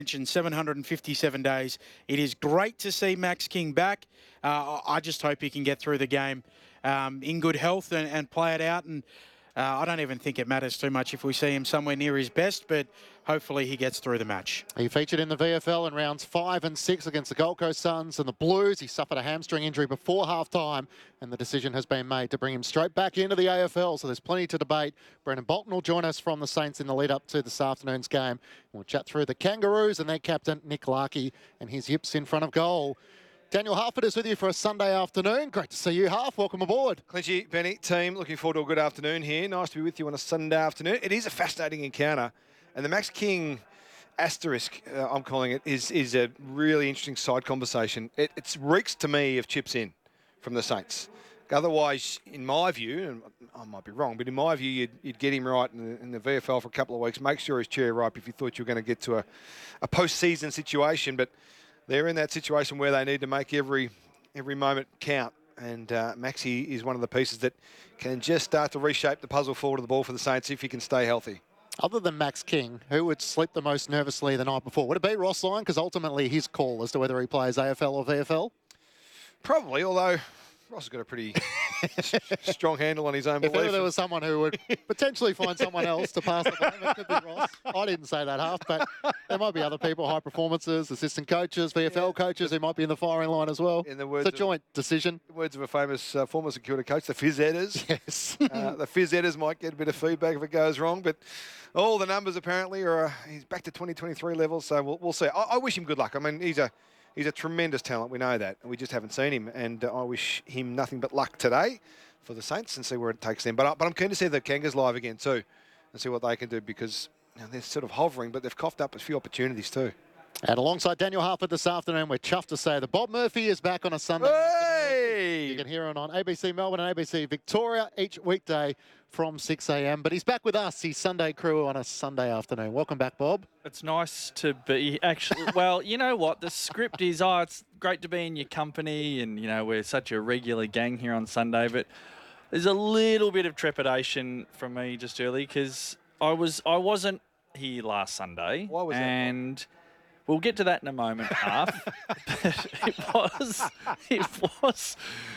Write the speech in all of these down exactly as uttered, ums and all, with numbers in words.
mentioned seven hundred fifty-seven days. It is great to see Max King back. Uh, I just hope he can get through the game um, in good health and, and play it out. And uh, I don't even think it matters too much if we see him somewhere near his best, but hopefully he gets through the match. He featured in the V F L in rounds five and six against the Gold Coast Suns and the Blues. He suffered a hamstring injury before half-time, and the decision has been made to bring him straight back into the A F L. So there's plenty to debate. Brendan Bolton will join us from the Saints in the lead-up to this afternoon's game. We'll chat through the Kangaroos and their captain, Nick Larkey, and his yips in front of goal. Daniel Harford is with you for a Sunday afternoon. Great to see you, Harf. Welcome aboard. Clinchy, Benny, team, looking forward to a good afternoon here. Nice to be with you on a Sunday afternoon. It is a fascinating encounter. And the Max King asterisk, uh, I'm calling it, is is a really interesting side conversation. It it's reeks to me of chips in from the Saints. Otherwise, in my view, and I might be wrong, but in my view, you'd, you'd get him right in the, in the V F L for a couple of weeks, make sure he's chair ripe if you thought you were going to get to a, a post-season situation. But they're in that situation where they need to make every every moment count. And uh, Maxi is one of the pieces that can just start to reshape the puzzle forward of the ball for the Saints if he can stay healthy. Other than Max King, who would sleep the most nervously the night before? Would it be Ross Lyon? Because ultimately his call as to whether he plays A F L or V F L? Probably, although Ross has got a pretty strong handle on his own If belief. ever there was someone who would potentially find someone else to pass the blame, it could be Ross. I didn't say that, Half, but there might be other people, high performances, assistant coaches, V F L yeah. coaches who might be in the firing line as well. In the words it's a joint of, decision. In the words of a famous uh, former security coach, the phys editors. Yes. uh, the phys editors might get a bit of feedback if it goes wrong, but all the numbers apparently are uh, he's back to twenty twenty-three levels, so we'll, we'll see. I, I wish him good luck. I mean, he's a he's a tremendous talent. We know that, and we just haven't seen him. And uh, I wish him nothing but luck today for the Saints and see where it takes them. But, uh, but I'm keen to see the Kangas live again too and see what they can do because you know, they're sort of hovering, but they've coughed up a few opportunities too. And alongside Daniel Harford this afternoon, we're chuffed to say that Bob Murphy is back on a Sunday. Hey! You can hear him on A B C Melbourne and A B C Victoria each weekday from six A M. But he's back with us, his Sunday crew on a Sunday afternoon. Welcome back, Bob. It's nice to be actually, well, you know what? The script is, oh, it's great to be in your company and, you know, we're such a regular gang here on Sunday, but there's a little bit of trepidation from me just early because I, was, I wasn't here last Sunday. Why was that? And we'll get to that in a moment, Half. But it was, it was...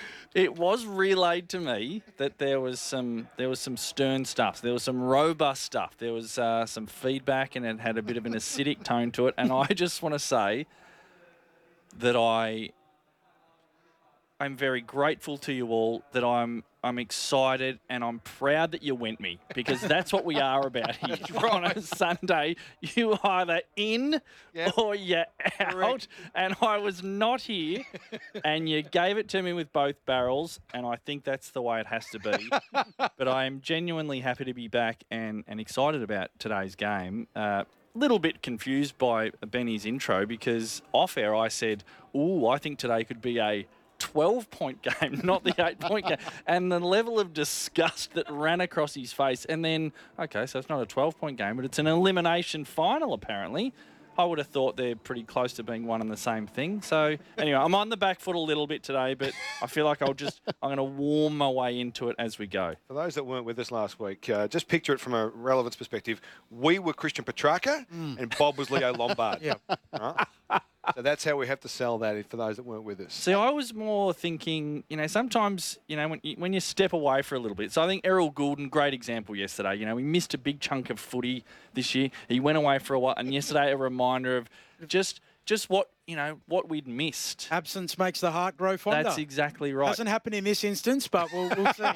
It was relayed to me that there was some there was some stern stuff. There was some robust stuff. There was uh, some feedback, and it had a bit of an acidic tone to it. And I just want to say that I I'm very grateful to you all. That I'm I'm excited and I'm proud that you went me because that's what we are about here. Right. On a Sunday, you either in yep. or you're out. Correct. And I was not here and you gave it to me with both barrels and I think that's the way it has to be. But I am genuinely happy to be back and, and excited about today's game. A uh, little bit confused by Benny's intro because off air I said, ooh, I think today could be a twelve-point game, not the eight-point game. And the level of disgust that ran across his face. And then, okay, so it's not a twelve-point game, but it's an elimination final, apparently. I would have thought they're pretty close to being one and the same thing. So, anyway, I'm on the back foot a little bit today, but I feel like I'll just, I'm going to warm my way into it as we go. For those that weren't with us last week, uh, just picture it from a relevance perspective. We were Christian Petrarca mm. and Bob was Leo Lombard. Yeah. Right? So that's how we have to sell that for those that weren't with us. See, I was more thinking, you know, sometimes, you know, when you, when you step away for a little bit. So I think Errol Goulden, great example yesterday. You know, he missed a big chunk of footy this year. He went away for a while. And yesterday, a reminder of just just what, you know, what we'd missed. Absence makes the heart grow fonder. That's exactly right. Hasn't happened in this instance, but we'll, we'll see.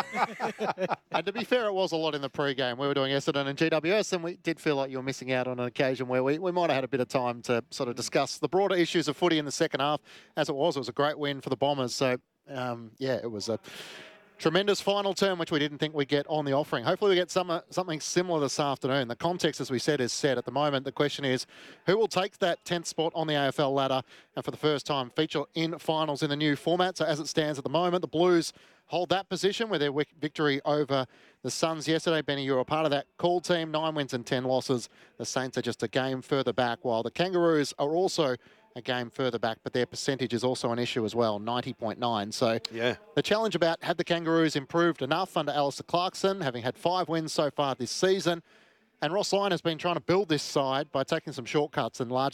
And to be fair, it was a lot in the pre-game. We were doing Essendon and G W S, and we did feel like you were missing out on an occasion where we, we might have had a bit of time to sort of discuss the broader issues of footy in the second half. As it was, it was a great win for the Bombers. So, um, yeah, it was a tremendous final term, which we didn't think we'd get on the offering. Hopefully we get some, uh, something similar this afternoon. The context, as we said, is set. At the moment, the question is, who will take that tenth spot on the A F L ladder and for the first time feature in finals in the new format? So as it stands at the moment, the Blues hold that position with their victory over the Suns yesterday. Benny, you're a part of that call team. Nine wins and ten losses. The Saints are just a game further back, while the Kangaroos are also a game further back, but their percentage is also an issue as well, ninety point nine. So yeah, the challenge about had the Kangaroos improved enough under Alistair Clarkson, having had five wins so far this season, And Ross Lyon has been trying to build this side by taking some shortcuts and large